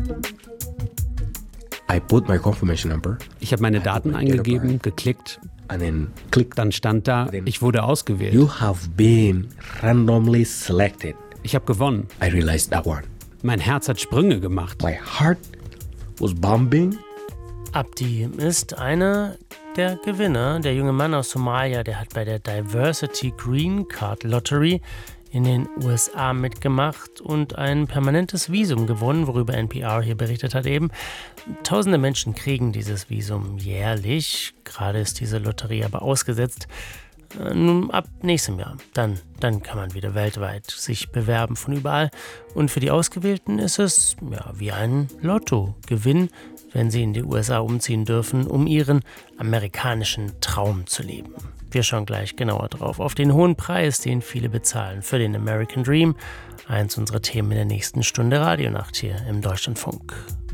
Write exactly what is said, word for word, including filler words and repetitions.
I put my confirmation number. Ich habe meine Daten eingegeben, geklickt. And then click. Dann stand da, ich wurde ausgewählt. You have been randomly selected. Ich habe gewonnen. I realized that one. Mein Herz hat Sprünge gemacht. My heart was bumping. Abdi ist einer der Gewinner. Der junge Mann aus Somalia, der hat bei der Diversity Green Card Lottery in den U S A mitgemacht und ein permanentes Visum gewonnen, worüber N P R hier berichtet hat eben. Tausende Menschen kriegen dieses Visum jährlich. Gerade ist diese Lotterie aber ausgesetzt. Nun ab nächstem Jahr. Dann, dann kann man wieder weltweit sich bewerben von überall. Und für die Ausgewählten ist es ja wie ein Lottogewinn, wenn sie in die U S A umziehen dürfen, um ihren amerikanischen Traum zu leben. Wir schauen gleich genauer drauf, auf den hohen Preis, den viele bezahlen für den American Dream. Eins unserer Themen in der nächsten Stunde Radionacht hier im Deutschlandfunk.